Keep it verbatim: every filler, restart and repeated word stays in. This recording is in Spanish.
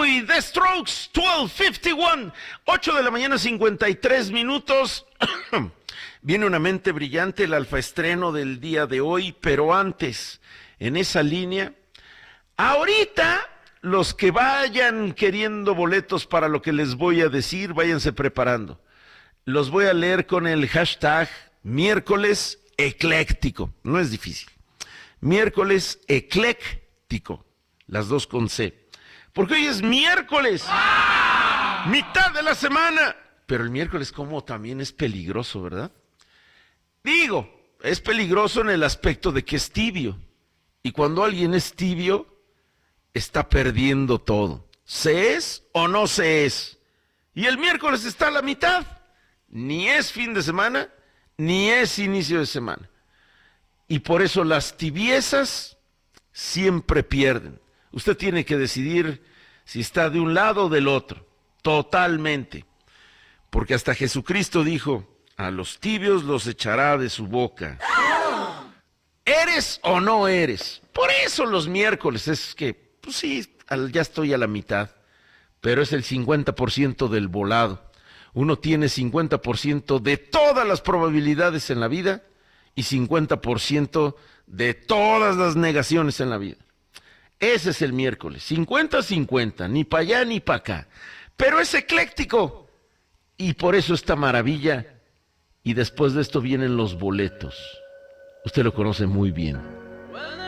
y The Strokes, doce cincuenta y uno, ocho de la mañana, cincuenta y tres minutos. Viene una mente brillante, el alfa estreno del día de hoy, pero antes, en esa línea, ahorita los que vayan queriendo boletos para lo que les voy a decir, váyanse preparando. Los voy a leer con el hashtag miércoles ecléctico, no es difícil. Miércoles ecléctico, las dos con C. Porque hoy es miércoles, ¡ah! Mitad de la semana. Pero el miércoles como también es peligroso, ¿verdad? Digo, es peligroso en el aspecto de que es tibio. Y cuando alguien es tibio, está perdiendo todo. ¿Se es o no se es? Y el miércoles está a la mitad. Ni es fin de semana, ni es inicio de semana. Y por eso las tibiezas siempre pierden. Usted tiene que decidir si está de un lado o del otro, totalmente. Porque hasta Jesucristo dijo, a los tibios los echará de su boca. ¿Eres o no eres? Por eso los miércoles es que, pues sí, ya estoy a la mitad, pero es el cincuenta por ciento del volado. Uno tiene cincuenta por ciento de todas las probabilidades en la vida y cincuenta por ciento de todas las negaciones en la vida. Ese es el miércoles, cincuenta cincuenta, ni para allá ni para acá. Pero es ecléctico y por eso esta maravilla. Y después de esto vienen los boletos. Usted lo conoce muy bien.